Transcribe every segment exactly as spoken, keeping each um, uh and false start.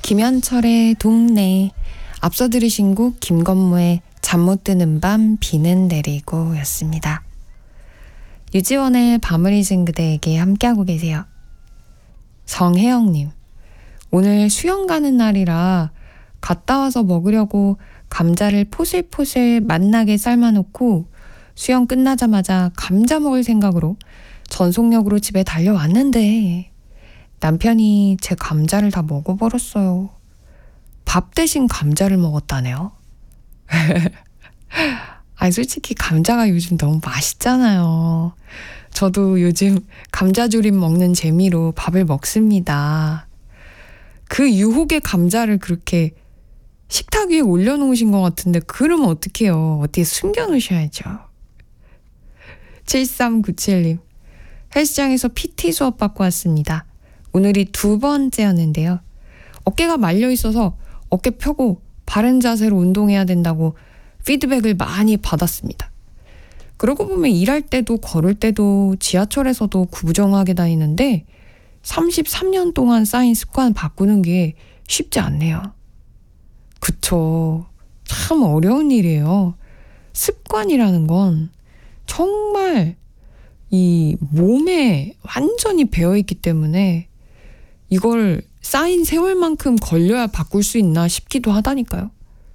김현철의 동네, 앞서 들으신 곡 김건모의 잠 못 드는 밤 비는 내리고 였습니다. 유지원의 밤을 잊은 그대에게 함께하고 계세요. 정혜영님, 오늘 수영 가는 날이라 갔다 와서 먹으려고 감자를 포슬포슬 맛나게 삶아놓고 수영 끝나자마자 감자 먹을 생각으로 전속력으로 집에 달려왔는데 남편이 제 감자를 다 먹어버렸어요. 밥 대신 감자를 먹었다네요. 아니 솔직히 감자가 요즘 너무 맛있잖아요. 저도 요즘 감자조림 먹는 재미로 밥을 먹습니다. 그 유혹의 감자를 그렇게 식탁 위에 올려놓으신 것 같은데 그러면 어떡해요. 어디에 숨겨놓으셔야죠. 칠삼구칠님, 헬스장에서 피티 수업 받고 왔습니다. 오늘이 두 번째였는데요. 어깨가 말려 있어서 어깨 펴고 바른 자세로 운동해야 된다고 피드백을 많이 받았습니다. 그러고 보면 일할 때도 걸을 때도 지하철에서도 구부정하게 다니는데 삼십삼 년 동안 쌓인 습관 바꾸는 게 쉽지 않네요. 그쵸. 참 어려운 일이에요. 습관이라는 건 정말 이 몸에 완전히 배어있기 때문에 이걸 쌓인 세월만큼 걸려야 바꿀 수 있나 싶기도 하다니까요.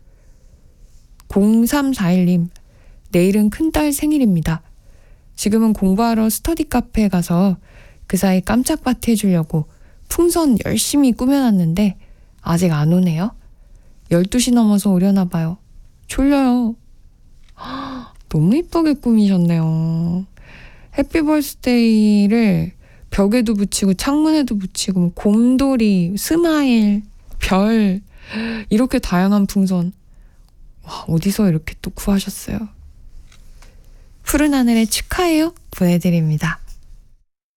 공삼사일님, 내일은 큰딸 생일입니다. 지금은 공부하러 스터디 카페에 가서 그 사이 깜짝 파티 해주려고 풍선 열심히 꾸며놨는데 아직 안 오네요. 열두 시 넘어서 오려나 봐요. 졸려요. 너무 이쁘게 꾸미셨네요. 해피 벌스데이를 벽에도 붙이고 창문에도 붙이고 곰돌이, 스마일, 별 이렇게 다양한 풍선. 와, 어디서 이렇게 또 구하셨어요? 푸른 하늘에 축하해요 보내드립니다.